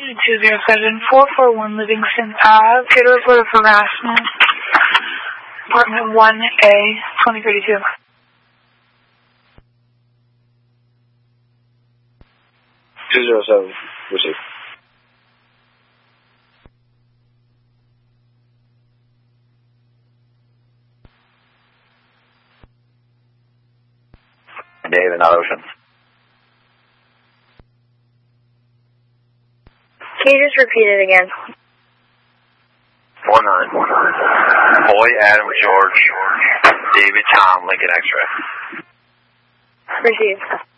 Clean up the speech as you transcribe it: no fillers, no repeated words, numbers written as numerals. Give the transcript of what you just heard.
207-441 Livingston Ave. Get a report of harassment. Apartment 1A, 2032. 207, receive. David, not Ocean. Can you just repeat it again? 49. Boy, Adam, George, David, Tom, Lincoln X-ray. Received.